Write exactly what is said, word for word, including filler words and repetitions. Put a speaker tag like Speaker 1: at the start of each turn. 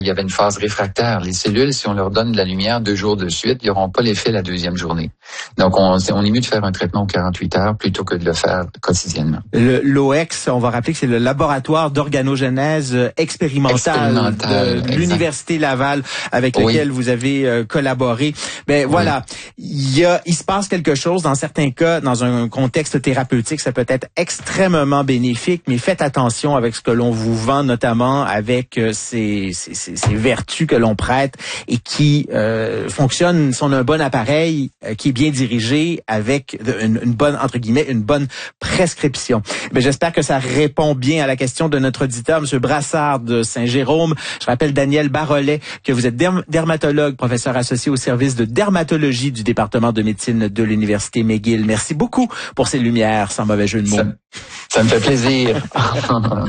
Speaker 1: il y avait une phase réfractaire. Les cellules, si on leur donne de la lumière deux jours de suite, ils n'auront pas l'effet la deuxième journée. Donc, on, on est mieux de faire un traitement aux quarante-huit heures plutôt que de le faire quotidiennement.
Speaker 2: L'O E X, on va rappeler que c'est le laboratoire d'organogenèse expérimentale de, de l'Université Laval avec
Speaker 1: oui.
Speaker 2: lequel vous avez euh, collaboré. Ben oui. Voilà, il y a, il se passe quelque chose dans certains cas, dans un contexte thérapeutique, ça peut être extrêmement bénéfique, mais faites attention avec ce que l'on vous vend, notamment avec euh, ces, ces, ces, ces vertus que l'on prête et qui euh, fonctionnent, sont un bon appareil euh, qui est bien dirigé avec une, une bonne, entre guillemets, une bonne prescription. Ben, j'espère que ça répond bien à la question de notre auditeur, M. Brassard de Saint-Jérôme. Je rappelle Daniel Barollet, que vous êtes derm- dermatologue, professeur associé au service de dermatologie du département de médecine de l'Université McGill. Merci beaucoup pour ces lumières, sans mauvais jeu de mots.
Speaker 1: Ça, ça me fait plaisir.